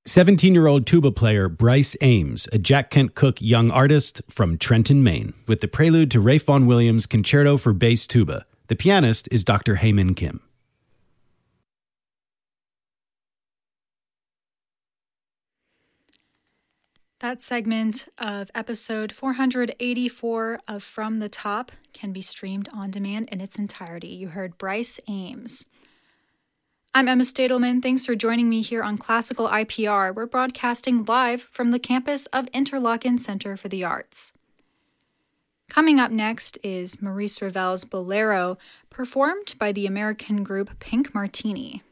17-year-old tuba player Bryce Ames, a Jack Kent Cooke young artist from Trenton, Maine, with the prelude to Ralph Vaughan Williams' Concerto for Bass Tuba. The pianist is Dr. Haemin Kim. That segment of episode 484 of From the Top can be streamed on demand in its entirety. You heard Bryce Ames. I'm Emma Stadelman. Thanks for joining me here on Classical IPR. We're broadcasting live from the campus of Interlochen Center for the Arts. Coming up next is Maurice Ravel's Bolero, performed by the American group Pink Martini.